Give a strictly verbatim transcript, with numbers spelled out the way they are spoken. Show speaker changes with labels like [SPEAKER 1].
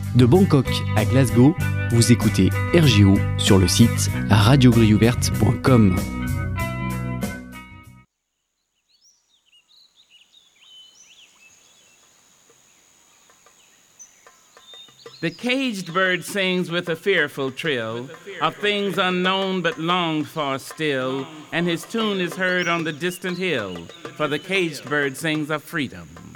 [SPEAKER 1] De Bangkok à Glasgow, vous écoutez R G O sur le site radio grille ouverte point com.
[SPEAKER 2] The caged bird sings with a fearful trill of things unknown but longed for still, and his tune is heard on the distant hill, for the caged bird sings of freedom.